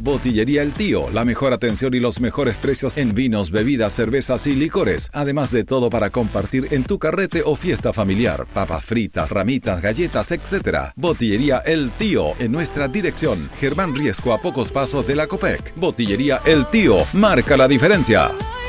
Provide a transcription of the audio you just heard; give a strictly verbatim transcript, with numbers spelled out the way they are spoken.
Botillería El Tío, la mejor atención y los mejores precios en vinos, bebidas, cervezas y licores. Además de todo para compartir en tu carrete o fiesta familiar. Papas fritas, ramitas, galletas, etcétera. Botillería El Tío, en nuestra dirección. Germán Riesco, a pocos pasos de la Copec. Botillería El Tío, marca la diferencia.